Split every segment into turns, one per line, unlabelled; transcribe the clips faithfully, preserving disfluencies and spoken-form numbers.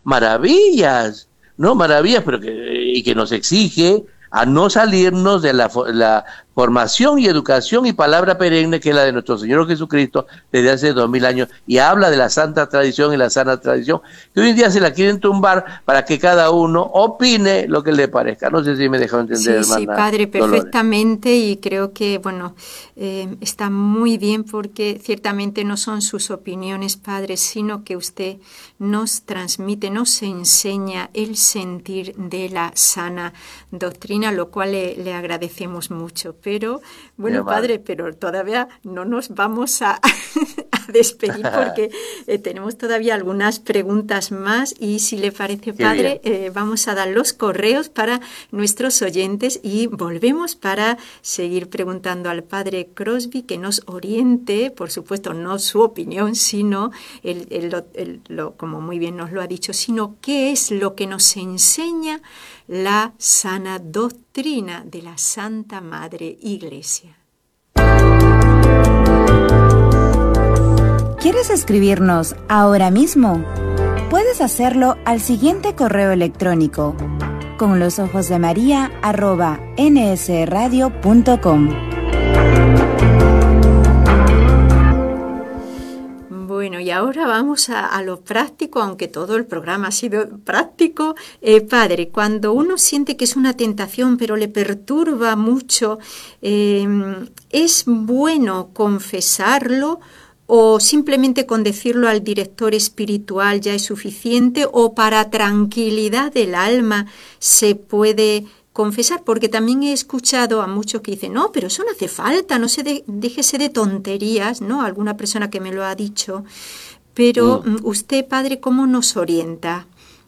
maravillas, ¿no? Maravillas, pero que, y que nos exige a no salirnos de la, la formación y educación y palabra perenne que es la de nuestro Señor Jesucristo desde hace dos mil años, y habla de la santa tradición y la sana tradición, que hoy en día se la quieren tumbar para que cada uno opine lo que le parezca. No sé si me dejó entender,
Sí,
hermana
sí, padre,
Dolores.
perfectamente, y creo que, bueno, eh, está muy bien porque ciertamente no son sus opiniones, padre, sino que usted nos transmite, nos enseña el sentir de la sana doctrina, lo cual le, le agradecemos mucho. Pero, bueno, padre, pero todavía no nos vamos a, a despedir porque eh, tenemos todavía algunas preguntas más, y si le parece, padre, eh, vamos a dar los correos para nuestros oyentes y volvemos para seguir preguntando al padre Crosby que nos oriente, por supuesto, no su opinión, sino, el, el, el, lo, como muy bien nos lo ha dicho, sino qué es lo que nos enseña la sana doctrina de la Santa Madre Iglesia.
¿Quieres escribirnos ahora mismo? Puedes hacerlo al siguiente correo electrónico: con los ojos de María arroba n s radio punto com.
Bueno, y ahora vamos a, a lo práctico, aunque todo el programa ha sido práctico. Eh, padre, cuando uno siente que es una tentación, pero le perturba mucho, eh, ¿es bueno confesarlo? ¿O simplemente con decirlo al director espiritual ya es suficiente? ¿O para tranquilidad del alma se puede confesar? Porque también he escuchado a muchos que dicen, no, pero eso no hace falta, no se de, déjese de tonterías, ¿no? Alguna persona que me lo ha dicho. Pero mm. usted, padre, ¿cómo nos orienta?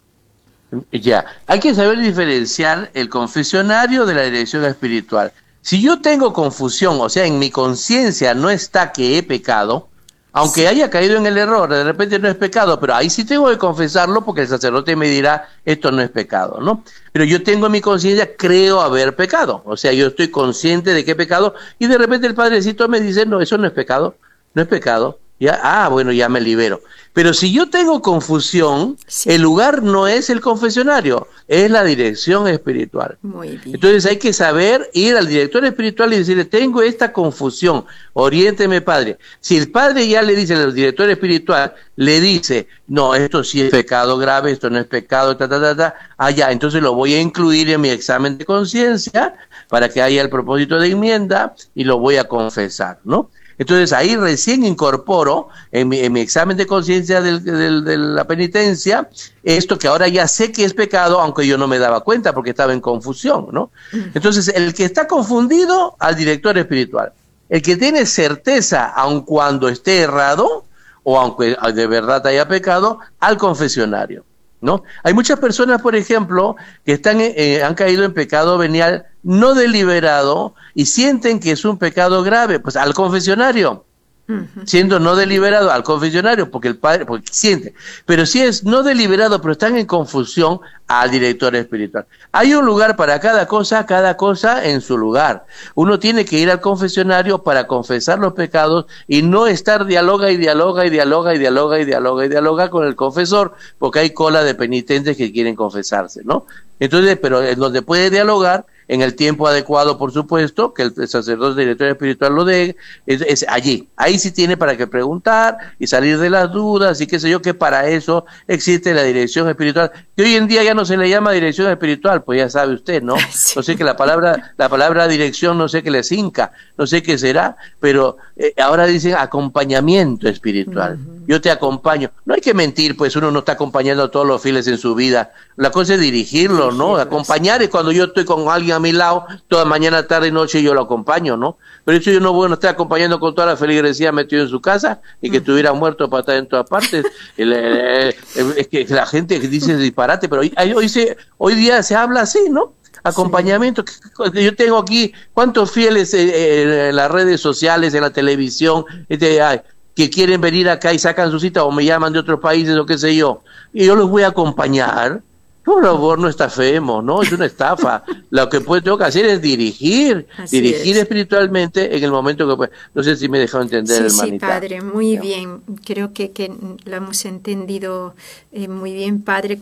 Ya, hay que saber diferenciar el confesionario de la dirección espiritual. Si yo tengo confusión, o sea, en mi conciencia no está que he pecado, aunque sí. haya caído en el error, de repente no es pecado, pero ahí sí tengo que confesarlo porque el sacerdote me dirá, esto no es pecado, ¿no? Pero yo tengo en mi conciencia, creo haber pecado, o sea, yo estoy consciente de que he pecado, y de repente el padrecito me dice, no, eso no es pecado, no es pecado, ya, ah, bueno, ya me libero. Pero si yo tengo confusión, sí. el lugar no es el confesionario, es la dirección espiritual.
Muy bien.
Entonces hay que saber ir al director espiritual y decirle, tengo esta confusión, oriénteme, padre. Si el padre ya le dice al director espiritual, le dice, no, esto sí es pecado grave, esto no es pecado, ta, ta, ta, ta, allá, entonces lo voy a incluir en mi examen de conciencia para que haya el propósito de enmienda y lo voy a confesar, ¿no? Entonces ahí recién incorporo en mi, en mi examen de conciencia del, del, de la penitencia esto que ahora ya sé que es pecado, aunque yo no me daba cuenta porque estaba en confusión, ¿no? Entonces el que está confundido, al director espiritual. El que tiene certeza, aun cuando esté errado o aunque de verdad haya pecado, al confesionario, ¿no? Hay muchas personas, por ejemplo, que están eh, han caído en pecado venial no deliberado y sienten que es un pecado grave, pues al confesionario. Uh-huh. Siendo no deliberado, al confesionario, porque el padre, porque siente. Pero si es no deliberado, pero están en confusión, al director espiritual. Hay un lugar para cada cosa, cada cosa en su lugar. Uno tiene que ir al confesionario para confesar los pecados y no estar dialoga y dialoga y dialoga y dialoga y dialoga y dialoga con el confesor, porque hay cola de penitentes que quieren confesarse, ¿no? Entonces, pero en donde puede dialogar, en el tiempo adecuado, por supuesto, que el sacerdote director espiritual lo dé, es, es allí. Ahí sí tiene para que preguntar y salir de las dudas y qué sé yo, que para eso existe la dirección espiritual, que hoy en día ya no se le llama dirección espiritual, pues ya sabe usted, ¿no? Sí. No sé que la palabra, la palabra dirección, no sé qué les hinca, no sé qué será, pero eh, ahora dicen acompañamiento espiritual. Uh-huh. Yo te acompaño. No hay que mentir, pues uno no está acompañando a todos los fieles en su vida. La cosa es dirigirlo, ¿no? Acompañar es cuando yo estoy con alguien a mi lado, toda mañana, tarde y noche yo lo acompaño, ¿no? Pero eso yo no voy a estar acompañando con toda la feligresía metido en su casa y que estuviera muerto para estar en todas partes. el, el, el, es que la gente dice disparate, pero hoy, hoy, se, hoy día se habla así, ¿no? Acompañamiento. Sí. Yo tengo aquí, ¿cuántos fieles eh, en las redes sociales, en la televisión, este, ay, que quieren venir acá y sacan su cita o me llaman de otros países o qué sé yo? Y yo los voy a acompañar. Por favor, no estafemos, ¿no? Es una estafa. Lo que puede, tengo que hacer es dirigir, Así dirigir es. espiritualmente en el momento que puede. No sé si me dejó entender,
sí,
hermanita.
Sí, padre, muy
¿no?
bien. Creo que, que lo hemos entendido eh, muy bien, padre.